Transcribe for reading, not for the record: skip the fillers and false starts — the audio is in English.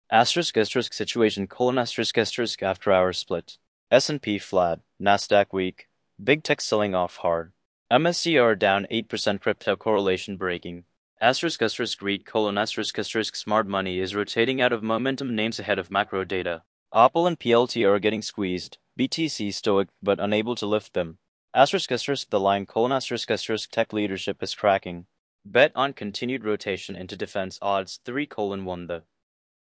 Asterisk situation colon asterisk after hours split. S&P flat, Nasdaq weak. Big tech selling off hard. MSCI down 8% crypto correlation breaking. Read colon smart money is rotating out of momentum names ahead of macro data. Apple and PLT are getting squeezed. BTC stoic but unable to lift them. The line colon tech leadership is cracking. Bet on continued rotation into defense odds 3:1 the